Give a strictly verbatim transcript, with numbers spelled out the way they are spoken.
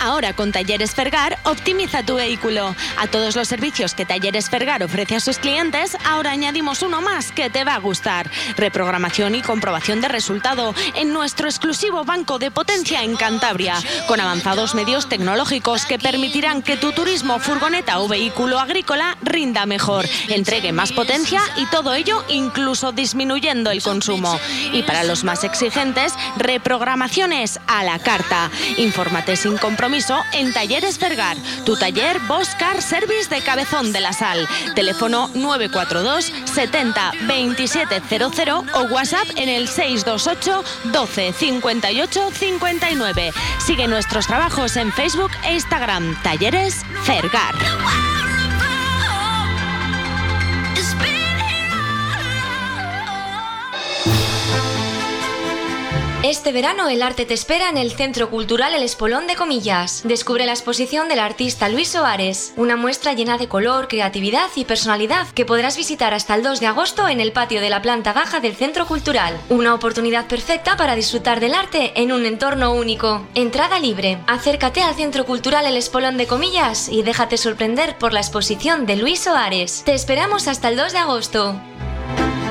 Ahora con Talleres Fergar, optimiza tu vehículo. A todos los servicios que Talleres Fergar ofrece a sus clientes, ahora añadimos uno más que te va a gustar. Reprogramación y comprobación de resultado en nuestro exclusivo banco de potencia en Cantabria, con avanzados medios tecnológicos que permitirán que tu turismo, furgoneta o vehículo agrícola rinda mejor, entregue más potencia y todo ello incluso disminuyendo el consumo. Y para los más exigentes, reprogramaciones a la carta. Infórmate sin compromiso en Talleres Fergar, tu taller Bosch Car Service de Cabezón de la Sal. Teléfono nueve cuatro dos setenta veintisiete cero cero o WhatsApp en el seis dos ocho doce cincuenta y ocho cincuenta y nueve. Sigue nuestros trabajos en Facebook e Instagram. Talleres Fergar. Este verano el arte te espera en el Centro Cultural El Espolón de Comillas. Descubre la exposición del artista Luis Soares, una muestra llena de color, creatividad y personalidad que podrás visitar hasta el dos de agosto en el patio de la planta baja del Centro Cultural. Una oportunidad perfecta para disfrutar del arte en un entorno único. Entrada libre. Acércate al Centro Cultural El Espolón de Comillas y déjate sorprender por la exposición de Luis Soares. Te esperamos hasta el dos de agosto.